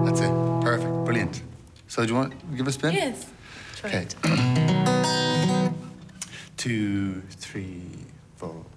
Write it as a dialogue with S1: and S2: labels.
S1: That's it. Perfect. Brilliant. So do you want to give a spin?
S2: Yes. Try
S1: Okay.
S2: it.
S1: 2, 3, 4.